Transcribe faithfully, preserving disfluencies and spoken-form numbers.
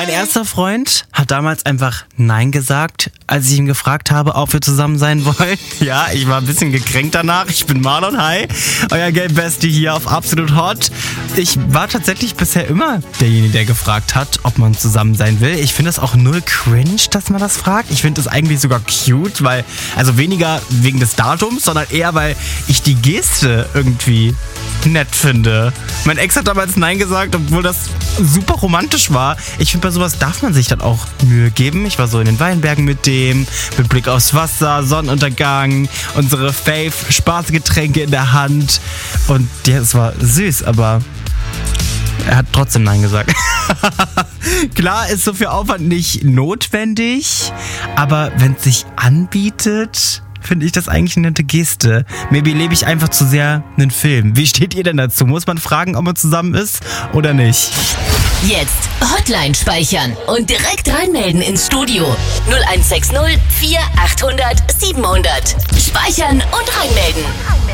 Mein erster Freund hat damals einfach Nein gesagt, als ich ihn gefragt habe, ob wir zusammen sein wollen. Ja, ich war ein bisschen gekränkt danach. Ich bin Marlon, hi. Euer Gay-Bestie hier auf Absolut Hot. Ich war tatsächlich bisher immer derjenige, der gefragt hat, ob man zusammen sein will. Ich finde das auch null cringe, dass man das fragt. Ich finde das eigentlich sogar cute, weil, also weniger wegen des Datums, sondern eher, weil ich die Geste irgendwie nett finde. Mein Ex hat damals Nein gesagt, obwohl das super romantisch war. Ich finde, bei sowas darf man sich dann auch Mühe geben. Ich war so in den Weinbergen mit dem, mit Blick aufs Wasser, Sonnenuntergang, unsere Fave-Spaßgetränke in der Hand. Und ja, es war süß, aber er hat trotzdem Nein gesagt. Klar ist so viel Aufwand nicht notwendig, aber wenn es sich anbietet, finde ich das eigentlich eine nette Geste. Maybe lebe ich einfach zu sehr einen Film. Wie steht ihr denn dazu? Muss man fragen, ob man zusammen ist oder nicht? Jetzt Hotline speichern und direkt reinmelden ins Studio. null eins sechs null vier achthundert siebenhundert. Speichern und reinmelden.